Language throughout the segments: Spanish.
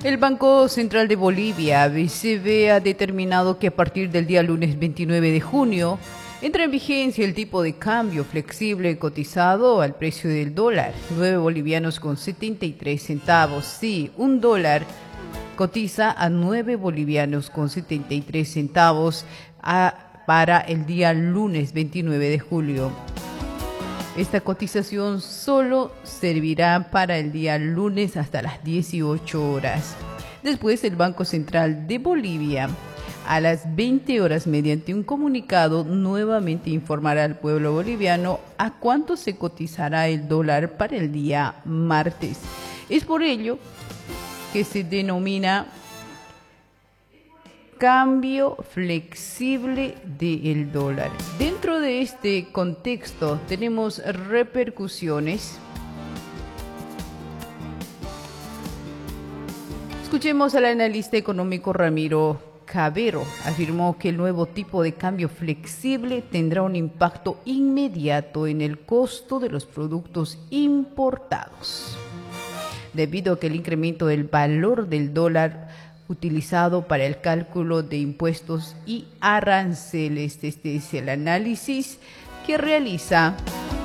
El Banco Central de Bolivia, BCB, ha determinado que a partir del día lunes 29 de junio entra en vigencia el tipo de cambio flexible cotizado al precio del dólar, 9 bolivianos con 73 centavos. Sí, un dólar cotiza a 9 bolivianos con 73 centavos para el día lunes 29 de julio. Esta cotización solo servirá para el día lunes hasta las 18 horas. Después, el Banco Central de Bolivia, a las 20 horas, mediante un comunicado, nuevamente informará al pueblo boliviano a cuánto se cotizará el dólar para el día martes. Es por ello que se denomina cambio flexible del dólar. Dentro de este contexto tenemos repercusiones. Escuchemos al analista económico Ramiro Cavero. Afirmó que el nuevo tipo de cambio flexible tendrá un impacto inmediato en el costo de los productos importados, debido a que el incremento del valor del dólar utilizado para el cálculo de impuestos y aranceles. Este es el análisis que realiza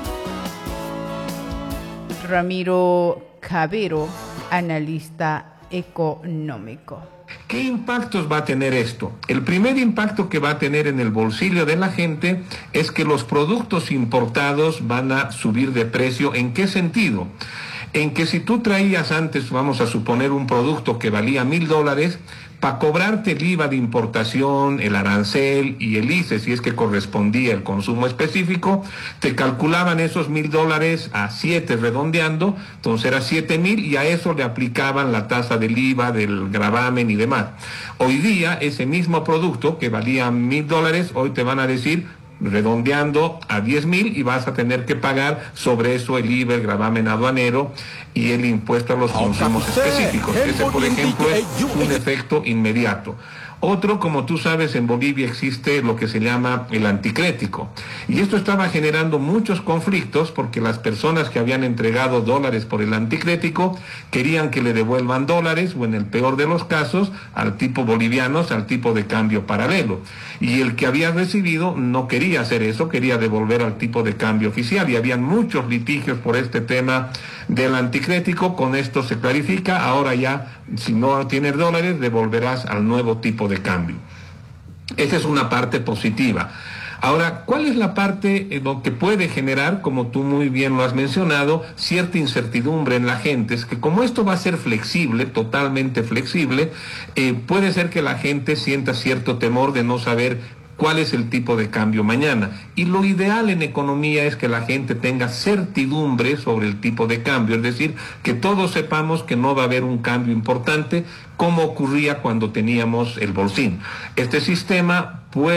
Ramiro Cavero, analista económico. ¿Qué impactos va a tener esto? El primer impacto que va a tener en el bolsillo de la gente es que los productos importados van a subir de precio. ¿En qué sentido? En que si tú traías antes, vamos a suponer, un producto que valía $1,000, para cobrarte el IVA de importación, el arancel y el ICE, si es que correspondía el consumo específico, te calculaban esos $1,000 a 7 redondeando, entonces era 7,000 y a eso le aplicaban la tasa del IVA, del gravamen y demás. Hoy día ese mismo producto que valía $1,000, hoy te van a decir, redondeando a 10,000, y vas a tener que pagar sobre eso el IVA, el gravamen aduanero y el impuesto a los consumos específicos. Ese, por ejemplo, es un efecto inmediato. Otro, como tú sabes, en Bolivia existe lo que se llama el anticrético. Y esto estaba generando muchos conflictos porque las personas que habían entregado dólares por el anticrético querían que le devuelvan dólares, o en el peor de los casos, al tipo bolivianos, al tipo de cambio paralelo. Y el que había recibido no quería hacer eso, quería devolver al tipo de cambio oficial. Y habían muchos litigios por este tema del anticrético. Con esto se clarifica. Ahora ya, si no tienes dólares, devolverás al nuevo tipo de cambio. Esa es una parte positiva. Ahora, ¿cuál es la parte que puede generar, como tú muy bien lo has mencionado, cierta incertidumbre en la gente? Es que como esto va a ser flexible, totalmente flexible, puede ser que la gente sienta cierto temor de no saber cuál es el tipo de cambio mañana. Y lo ideal en economía es que la gente tenga certidumbre sobre el tipo de cambio, es decir, que todos sepamos que no va a haber un cambio importante como ocurría cuando teníamos el bolsín. Este sistema